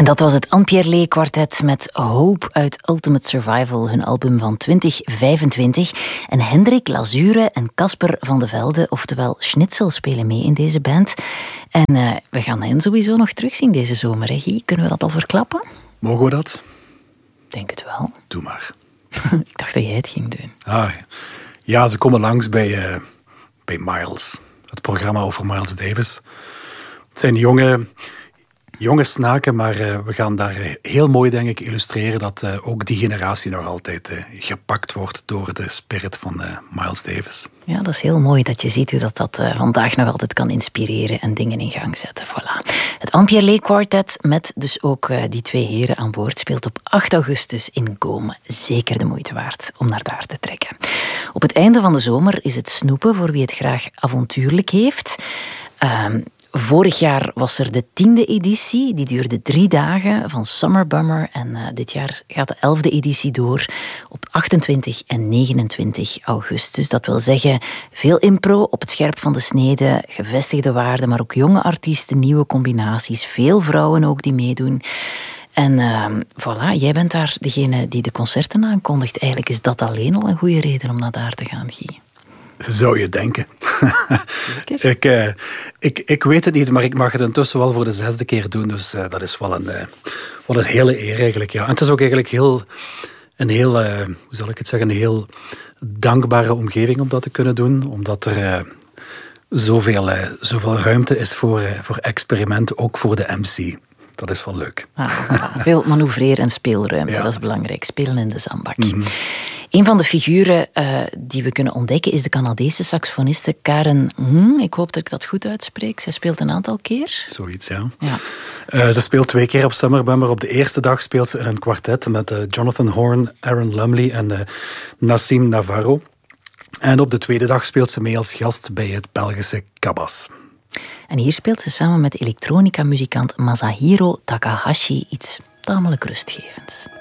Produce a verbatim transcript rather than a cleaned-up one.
En dat was het Anne Pierlé Quartet met Hope uit Ultimate Survival, hun album van twintig vijfentwintig. En Hendrik Lazure en Casper van de Velde, oftewel Schnitzel, spelen mee in deze band. En uh, we gaan hen sowieso nog terugzien deze zomer, hè, Guy? Kunnen we dat al verklappen? Mogen we dat? Denk het wel. Doe maar. Ik dacht dat jij het ging doen. Ah, ja, ze komen langs bij, uh, bij Miles. Het programma over Miles Davis. Het zijn jonge... Jonge snaken, maar uh, we gaan daar heel mooi, denk ik, illustreren dat uh, ook die generatie nog altijd uh, gepakt wordt door de spirit van uh, Miles Davis. Ja, dat is heel mooi dat je ziet hoe dat, dat uh, vandaag nog altijd kan inspireren en dingen in gang zetten. Voilà. Het Anne Pierlé Quartet met dus ook uh, die twee heren aan boord speelt op acht augustus in Gome. Zeker de moeite waard om naar daar te trekken. Op het einde van de zomer is het snoepen voor wie het graag avontuurlijk heeft. Uh, Vorig jaar was er de tiende editie, die duurde drie dagen van Summer Bummer. En uh, dit jaar gaat de elfde editie door op achtentwintig en negenentwintig augustus. Dat wil zeggen, veel impro op het scherp van de snede, gevestigde waarden, maar ook jonge artiesten, nieuwe combinaties, veel vrouwen ook die meedoen. En uh, voilà, jij bent daar degene die de concerten aankondigt. Eigenlijk is dat alleen al een goede reden om naar daar te gaan, Guy. Zou je denken. ik, uh, ik, ik weet het niet, maar ik mag het intussen wel voor de zesde keer doen. Dus uh, dat is wel een, uh, wel een hele eer eigenlijk. Ja. En het is ook eigenlijk heel, een heel, uh, hoe zal ik het zeggen, een heel dankbare omgeving om dat te kunnen doen. Omdat er uh, zoveel, uh, zoveel ruimte is voor, uh, voor experimenten, ook voor de M C. Dat is wel leuk. Ah, voilà. Veel manoeuvreer- en speelruimte, ja. Dat is belangrijk. Spelen in de zandbak. Mm-hmm. Een van de figuren uh, die we kunnen ontdekken is de Canadese saxofoniste Karen Hm. Ik hoop dat ik dat goed uitspreek. Zij speelt een aantal keer. Zoiets, ja. ja. Uh, ze speelt twee keer op Summer Bummer. Op de eerste dag speelt ze in een kwartet met uh, Jonathan Horn, Aaron Lumley en uh, Nassim Navarro. En op de tweede dag speelt ze mee als gast bij het Belgische Cabas. En hier speelt ze samen met elektronica-muzikant Masahiro Takahashi iets tamelijk rustgevends.